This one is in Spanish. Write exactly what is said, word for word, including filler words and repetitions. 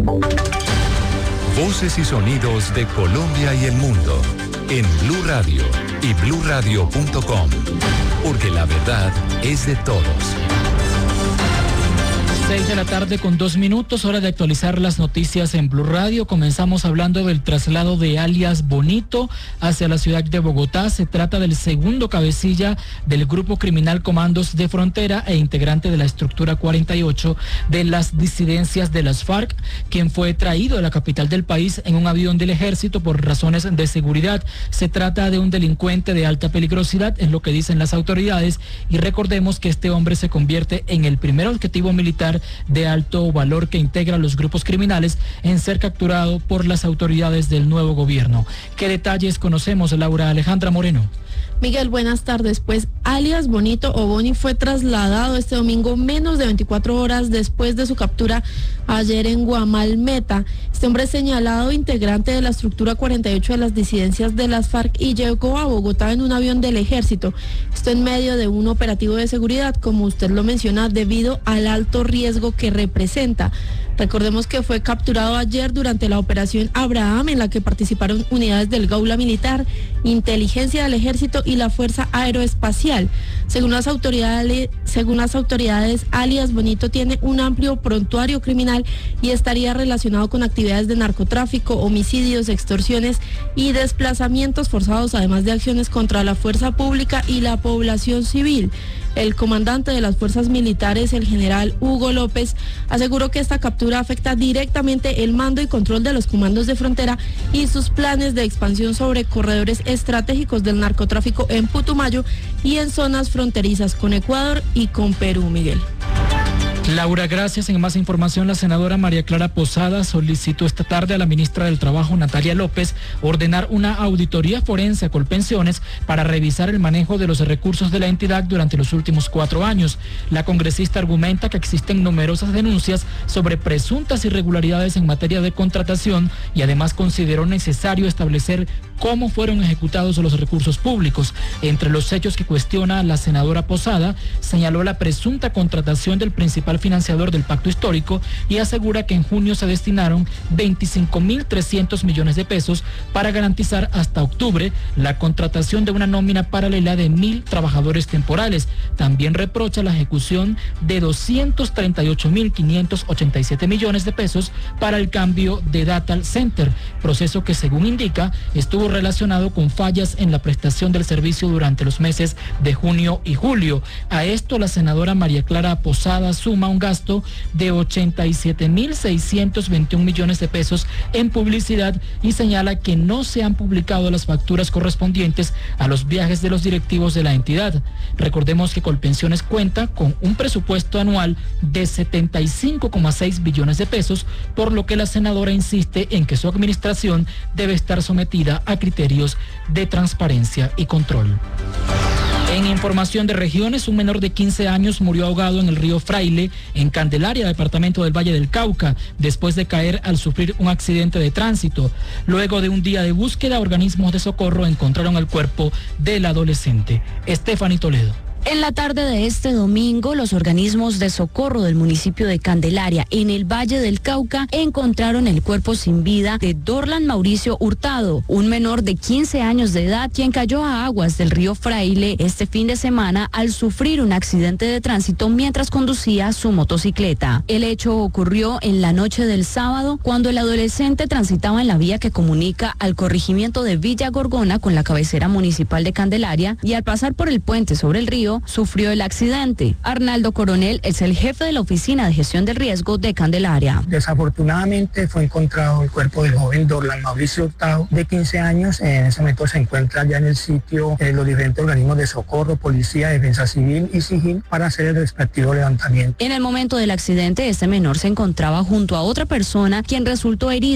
Voces y sonidos de Colombia y el mundo en Blue Radio y blue radio punto com, porque la verdad es de todos. Seis de la tarde con dos minutos, hora de actualizar las noticias en Blue Radio. Comenzamos hablando del traslado de alias Bonito hacia la ciudad de Bogotá. Se trata del segundo cabecilla del grupo criminal Comandos de Frontera e integrante de la estructura cuarenta y ocho de las disidencias de las FARC, quien fue traído a la capital del país en un avión del ejército por razones de seguridad. Se trata de un delincuente de alta peligrosidad, es lo que dicen las autoridades, y recordemos que este hombre se convierte en el primer objetivo militar de alto valor que integra los grupos criminales en ser capturado por las autoridades del nuevo gobierno. ¿Qué detalles conocemos, Laura Alejandra Moreno? Miguel, buenas tardes. Pues alias Bonito o Boni fue trasladado este domingo menos de veinticuatro horas después de su captura ayer en Guamalmeta. Este hombre es señalado integrante de la estructura cuarenta y ocho de las disidencias de las FARC y llegó a Bogotá en un avión del ejército. Esto en medio de un operativo de seguridad, como usted lo menciona, debido al alto riesgo que representa. Recordemos que fue capturado ayer durante la operación Abraham, en la que participaron unidades del Gaula Militar, Inteligencia del Ejército y la Fuerza Aeroespacial. Según las autoridades, según las autoridades, alias Bonito tiene un amplio prontuario criminal y estaría relacionado con actividades de narcotráfico, homicidios, extorsiones y desplazamientos forzados, además de acciones contra la fuerza pública y la población civil. El comandante de las fuerzas militares, el general Hugo López, aseguró que esta captura afecta directamente el mando y control de los comandos de frontera y sus planes de expansión sobre corredores estratégicos del narcotráfico en Putumayo y en zonas fronterizas con Ecuador y con Perú, Miguel. Laura, gracias. En más información, la senadora María Clara Posada solicitó esta tarde a la ministra del Trabajo, Natalia López, ordenar una auditoría forense a Colpensiones para revisar el manejo de los recursos de la entidad durante los últimos cuatro años. La congresista argumenta que existen numerosas denuncias sobre presuntas irregularidades en materia de contratación y además consideró necesario establecer cómo fueron ejecutados los recursos públicos. Entre los hechos que cuestiona la senadora Posada, señaló la presunta contratación del principal financiador del pacto histórico y asegura que en junio se destinaron veinticinco mil trescientos millones de pesos para garantizar hasta octubre la contratación de una nómina paralela de mil trabajadores temporales. También reprocha la ejecución de doscientos treinta y ocho mil quinientos ochenta y siete millones de pesos para el cambio de data center, proceso que, según indica, estuvo relacionado con fallas en la prestación del servicio durante los meses de junio y julio. A esto la senadora María Clara Posada suma un gasto de ochenta y siete mil seiscientos veintiún millones de pesos en publicidad y señala que no se han publicado las facturas correspondientes a los viajes de los directivos de la entidad. Recordemos que Colpensiones cuenta con un presupuesto anual de setenta y cinco coma seis billones de pesos, por lo que la senadora insiste en que su administración debe estar sometida a criterios de transparencia y control. En información de regiones, un menor de quince años murió ahogado en el río Fraile, en Candelaria, departamento del Valle del Cauca, después de caer al sufrir un accidente de tránsito. Luego de un día de búsqueda, organismos de socorro encontraron el cuerpo del adolescente. Stephanie Toledo. En la tarde de este domingo, los organismos de socorro del municipio de Candelaria, en el Valle del Cauca, encontraron el cuerpo sin vida de Dorlan Mauricio Hurtado, un menor de quince años de edad, quien cayó a aguas del río Fraile este fin de semana al sufrir un accidente de tránsito mientras conducía su motocicleta. El hecho ocurrió en la noche del sábado, cuando el adolescente transitaba en la vía que comunica al corregimiento de Villa Gorgona con la cabecera municipal de Candelaria, y al pasar por el puente sobre el río, sufrió el accidente. Arnaldo Coronel es el jefe de la Oficina de Gestión del Riesgo de Candelaria. Desafortunadamente fue encontrado el cuerpo del joven Dorlan Mauricio Hurtado, de quince años. En ese momento se encuentra ya en el sitio eh, los diferentes organismos de socorro, policía, defensa civil y sigil para hacer el respectivo levantamiento. En el momento del accidente, este menor se encontraba junto a otra persona, quien resultó herido